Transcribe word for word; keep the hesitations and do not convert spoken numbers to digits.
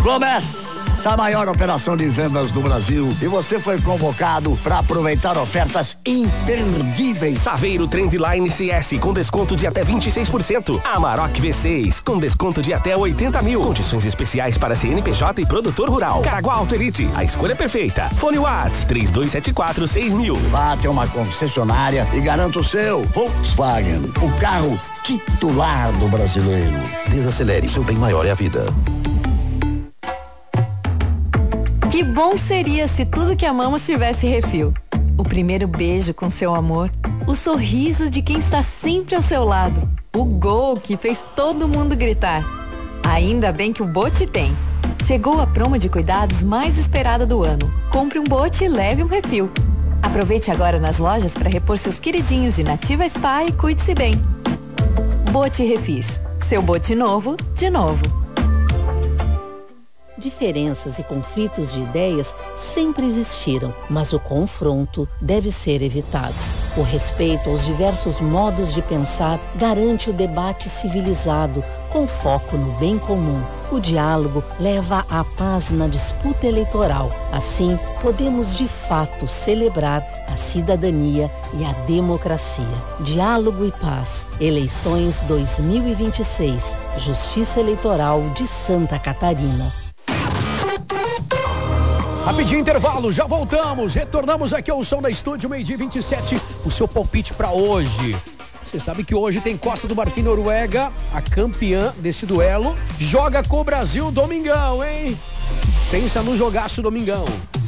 Começa a maior operação de vendas do Brasil e você foi convocado para aproveitar ofertas imperdíveis. Saveiro Trendline C S com desconto de até vinte e seis por cento. Amarok V seis com desconto de até oitenta mil. Condições especiais para C N P J e produtor rural. Caraguá Auto Elite, a escolha perfeita. Fone Whats três dois sete quatro seis mil. Vá até uma concessionária e garanta o seu Volkswagen, o carro titular do brasileiro. Desacelere, seu bem maior é a vida. Que bom seria se tudo que amamos tivesse refil. O primeiro beijo com seu amor, o sorriso de quem está sempre ao seu lado, o gol que fez todo mundo gritar. Ainda bem que o Bote tem. Chegou a promo de cuidados mais esperada do ano. Compre um Bote e leve um refil. Aproveite agora nas lojas para repor seus queridinhos de Nativa Spa e cuide-se bem. Bote Refis. Seu bote novo, de novo. Diferenças e conflitos de ideias sempre existiram, mas o confronto deve ser evitado. O respeito aos diversos modos de pensar garante o debate civilizado, com foco no bem comum. O diálogo leva à paz na disputa eleitoral. Assim, podemos de fato celebrar a cidadania e a democracia. Diálogo e paz. Eleições dois mil e vinte e seis. Justiça Eleitoral de Santa Catarina. Rapidinho intervalo, já voltamos. Retornamos aqui ao som da Estúdio, meio-dia vinte e sete. O seu palpite para hoje. Você sabe que hoje tem Costa do Marfim Noruega, a campeã desse duelo. Joga com o Brasil domingão, hein? Pensa no jogaço domingão.